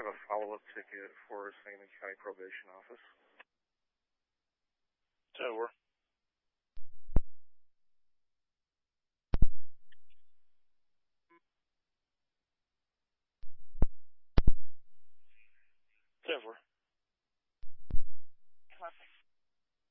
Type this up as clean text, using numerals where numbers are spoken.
have a follow-up ticket for Sangamon County Probation Office. Over.